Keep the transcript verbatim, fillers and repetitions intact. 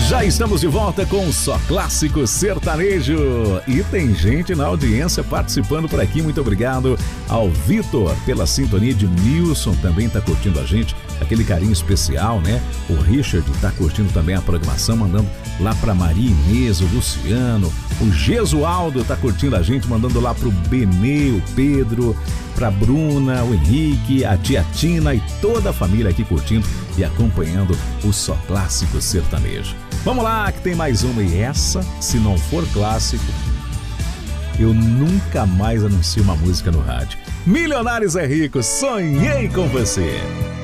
Já estamos de volta com Só Clássico Sertanejo. E tem gente na audiência participando por aqui. Muito obrigado ao Vitor pela sintonia de Nilson, também tá curtindo a gente. Aquele carinho especial, né? O Richard tá curtindo também a programação, mandando lá pra Maria Inês, o Luciano. O Gesualdo tá curtindo a gente, mandando lá pro Benê, o Pedro, pra Bruna, o Henrique, a tia Tina e toda a família aqui curtindo e acompanhando o Só Clássico Sertanejo. Vamos lá, que tem mais uma. E essa, se não for clássico, eu nunca mais anuncio uma música no rádio. Milionários é Rico, sonhei com você.